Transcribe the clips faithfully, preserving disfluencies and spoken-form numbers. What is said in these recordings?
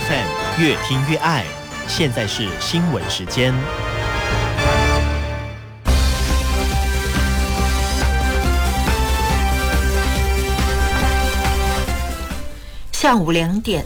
F M 越听越爱。现在是新闻时间。 下午两点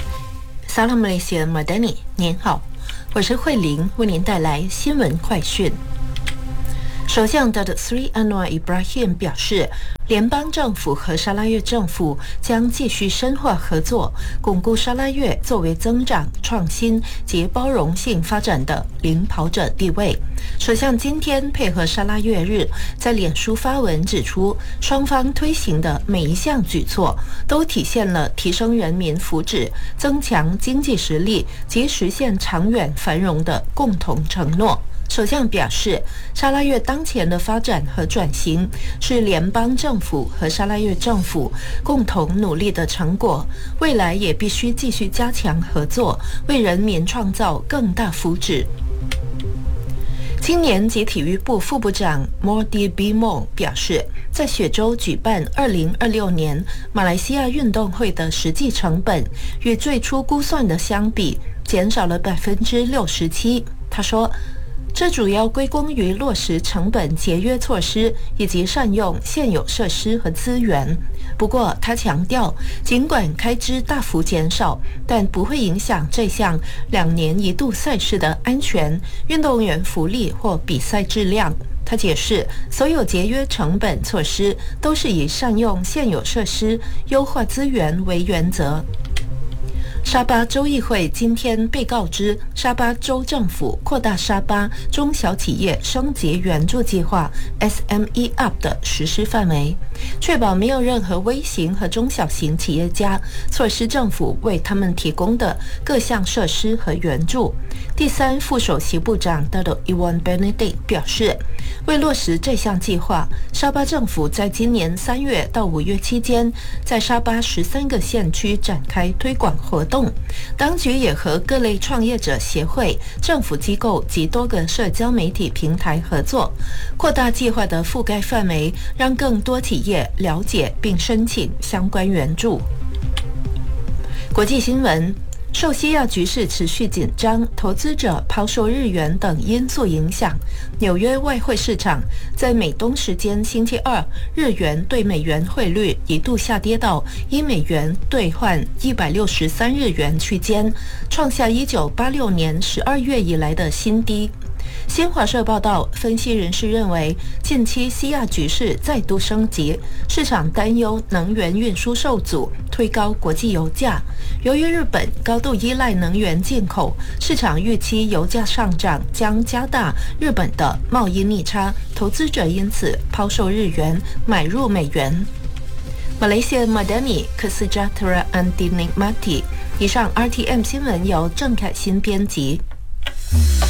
Salam Malaysia Madani， 您好，我是慧玲，为您带来新闻快讯。首相 Datuk Seri Anwar Ibrahim 表示，联邦政府和沙拉越政府将继续深化合作，巩固沙拉越作为增长、创新及包容性发展的领跑者地位。首相今天配合沙拉越日，在脸书发文指出，双方推行的每一项举措都体现了提升人民福祉、增强经济实力及实现长远繁荣的共同承诺。首相表示，沙拉越当前的发展和转型是联邦政府和沙拉越政府共同努力的成果，未来也必须继续加强合作，为人民创造更大福祉。青年及体育部副部长 Mordi Bimo 表示，在雪州举办二零二六年马来西亚运动会的实际成本与最初估算的相比，减少了百分之六十七。他说，这主要归功于落实成本节约措施以及善用现有设施和资源。不过，他强调，尽管开支大幅减少，但不会影响这项两年一度赛事的安全、运动员福利或比赛质量。他解释，所有节约成本措施都是以善用现有设施、优化资源为原则。沙巴州议会今天被告知，沙巴州政府扩大沙巴中小企业升级援助计划 S M E U P 的实施范围，确保没有任何微型和中小型企业家错失政府为他们提供的各项设施和援助。第三副首席部长 Datuk Iwan Benedict 表示，为落实这项计划，沙巴政府在今年三月到五月期间，在沙巴十三个县区展开推广活动。当局也和各类创业者协会、政府机构及多个社交媒体平台合作，扩大计划的覆盖范围，让更多企业了解并申请相关援助。国际新闻，受西亚局势持续紧张、投资者抛售日元等因素影响，纽约外汇市场在美东时间星期二，日元对美元汇率一度下跌到一美元兑换一百六十三日元区间，创下一九八六年十二月以来的新低。新华社报道，分析人士认为，近期西亚局势再度升级，市场担忧能源运输受阻，推高国际油价。由于日本高度依赖能源进口，市场预期油价上涨将加大日本的贸易逆差，投资者因此抛售日元，买入美元。Malaysia Madani Kesejahteraan Dinikmati。以上 R T M 新闻由郑凯欣编辑。